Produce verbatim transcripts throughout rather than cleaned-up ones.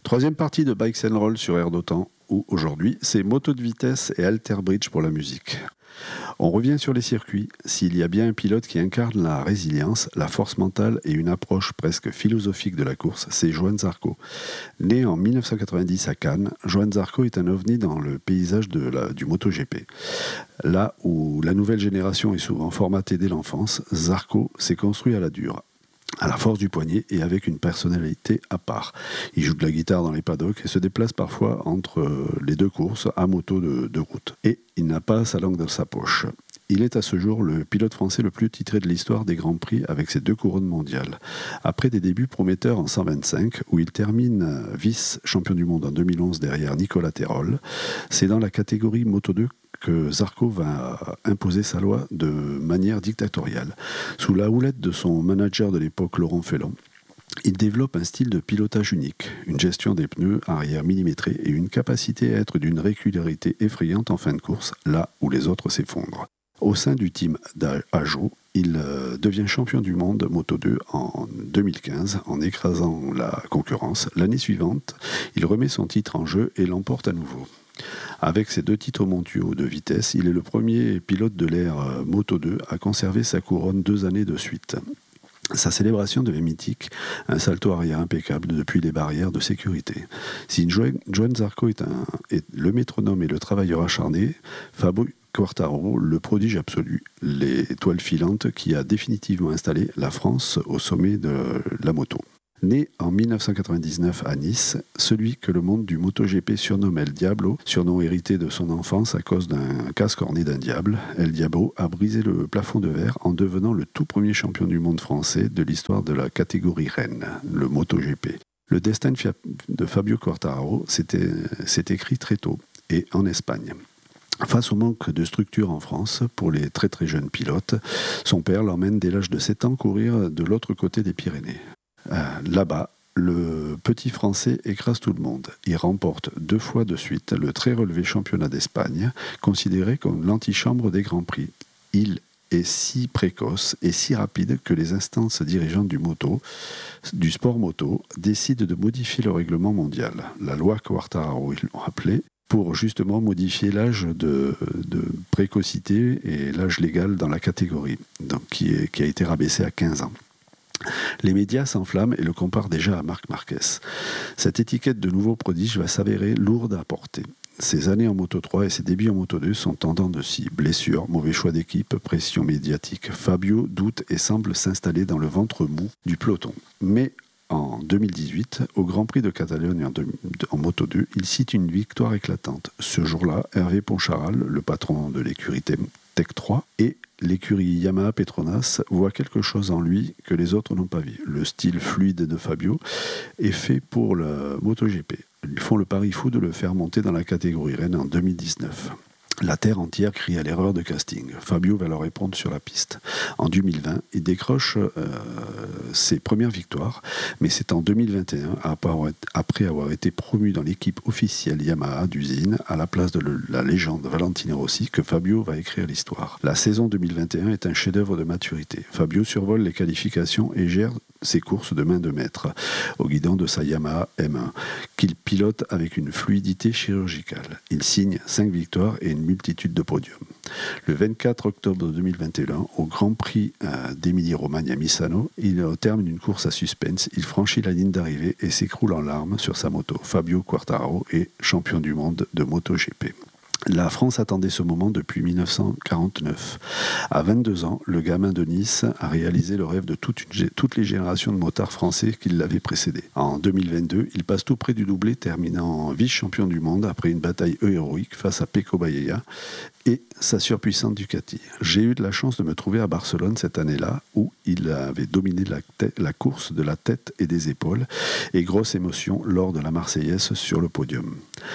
Troisième partie de Bikes and Roll sur Air d'Otan, où aujourd'hui c'est moto de vitesse et Alter Bridge pour la musique. On revient sur les circuits. S'il y a bien un pilote qui incarne la résilience, la force mentale et une approche presque philosophique de la course, c'est Johann Zarco. Né en dix-neuf cent quatre-vingt-dix à Cannes, Johann Zarco est un ovni dans le paysage de la, du MotoGP. Là où la nouvelle génération est souvent formatée dès l'enfance, Zarco s'est construit à la dure, à la force du poignet et avec une personnalité à part. Il joue de la guitare dans les paddocks et se déplace parfois entre les deux courses à moto de, de route. Et il n'a pas sa langue dans sa poche. Il est à ce jour le pilote français le plus titré de l'histoire des Grands Prix avec ses deux couronnes mondiales. Après des débuts prometteurs en cent vingt-cinq, où il termine vice-champion du monde en deux mille onze derrière Nicolas Terol, c'est dans la catégorie Moto deux que Zarco va imposer sa loi de manière dictatoriale. Sous la houlette de son manager de l'époque, Laurent Fellon, il développe un style de pilotage unique, une gestion des pneus arrière millimétrés et une capacité à être d'une régularité effrayante en fin de course, là où les autres s'effondrent. Au sein du team d'Ajo, il devient champion du monde Moto deux en deux mille quinze en écrasant la concurrence. L'année suivante, il remet son titre en jeu et l'emporte à nouveau. Avec ses deux titres mondiaux de vitesse, il est le premier pilote de l'ère Moto deux à conserver sa couronne deux années de suite. Sa célébration devient mythique, un salto arrière impeccable depuis les barrières de sécurité. Si Johann Zarco est, un, est le métronome et le travailleur acharné, Fabio Quartararo, le prodige absolu, l'étoile filante qui a définitivement installé la France au sommet de la moto. Né en dix-neuf cent quatre-vingt-dix-neuf à Nice, celui que le monde du MotoGP surnomme El Diablo, surnom hérité de son enfance à cause d'un casque orné d'un diable, El Diablo a brisé le plafond de verre en devenant le tout premier champion du monde français de l'histoire de la catégorie reine, le MotoGP. Le destin de Fabio Quartararo s'était, s'est écrit très tôt, et en Espagne. Face au manque de structure en France pour les très très jeunes pilotes, son père l'emmène dès l'âge de sept ans courir de l'autre côté des Pyrénées. Euh, là-bas, le petit Français écrase tout le monde. Il remporte deux fois de suite le très relevé championnat d'Espagne, considéré comme l'antichambre des Grands Prix. Il est si précoce et si rapide que les instances dirigeantes du moto, du sport moto, décident de modifier le règlement mondial. La loi Quartararo, ils l'ont appelée, pour justement modifier l'âge de, de précocité et l'âge légal dans la catégorie, donc qui, est, qui a été rabaissé à quinze ans. Les médias s'enflamment et le comparent déjà à Marc Marquez. Cette étiquette de nouveau prodige va s'avérer lourde à porter. Ses années en Moto trois et ses débuts en Moto deux sont en dents de scie. Blessures, mauvais choix d'équipe, pression médiatique. Fabio doute et semble s'installer dans le ventre mou du peloton. Mais en deux mille dix-huit, au Grand Prix de Catalogne en, deux, en Moto deux, il cite une victoire éclatante. Ce jour-là, Hervé Poncharal, le patron de l'écurie Tech trois, et l'écurie Yamaha Petronas voient quelque chose en lui que les autres n'ont pas vu. Le style fluide de Fabio est fait pour le MotoGP. Ils font le pari fou de le faire monter dans la catégorie reine en deux mille dix-neuf. La terre entière crie à l'erreur de casting. Fabio va leur répondre sur la piste. En deux mille vingt, il décroche euh, ses premières victoires, mais c'est en deux mille vingt et un, après avoir été promu dans l'équipe officielle Yamaha d'usine, à la place de le, la légende Valentino Rossi, que Fabio va écrire l'histoire. La saison deux mille vingt et un est un chef-d'œuvre de maturité. Fabio survole les qualifications et gère ses courses de main de maître, au guidon de sa Yamaha M un, qu'il pilote avec une fluidité chirurgicale. Il signe cinq victoires et une multitude de podiums. Le vingt-quatre octobre deux mille vingt et un, au Grand Prix euh, d'Émilie-Romagne à Misano, il, au terme d'une course à suspense, il franchit la ligne d'arrivée et s'écroule en larmes sur sa moto. Fabio Quartararo est champion du monde de MotoGP. La France attendait ce moment depuis dix-neuf cent quarante-neuf. À vingt-deux ans, le gamin de Nice a réalisé le rêve de toute une, toutes les générations de motards français qui l'avaient précédé. En deux mille vingt-deux, il passe tout près du doublé, terminant vice-champion du monde après une bataille héroïque face à Pecco Bagnaia et sa surpuissante Ducati. J'ai eu de la chance de me trouver à Barcelone cette année-là, où il avait dominé la, tête, la course de la tête et des épaules, et grosse émotion lors de la Marseillaise sur le podium.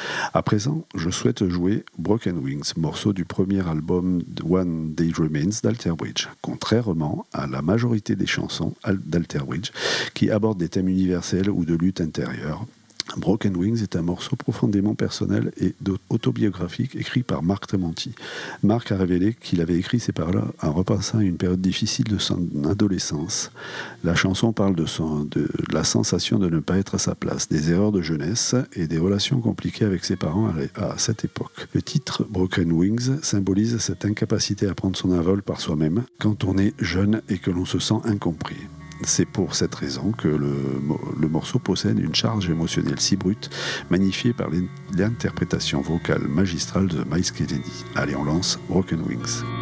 À présent, je souhaite jouer Broken Wings, morceau du premier album One Day Remains d'Alter Bridge, contrairement à la majorité des chansons d'Alter Bridge, qui abordent des thèmes universels ou de lutte intérieure. Broken Wings est un morceau profondément personnel et autobiographique écrit par Marc Tremonti. Marc a révélé qu'il avait écrit ces paroles en repassant une période difficile de son adolescence. La chanson parle de, son, de la sensation de ne pas être à sa place, des erreurs de jeunesse et des relations compliquées avec ses parents à, à cette époque. Le titre Broken Wings symbolise cette incapacité à prendre son envol par soi-même quand on est jeune et que l'on se sent incompris. C'est pour cette raison que le, le morceau possède une charge émotionnelle si brute, magnifiée par l'interprétation vocale magistrale de Myles Kennedy. Allez, on lance Broken Wings.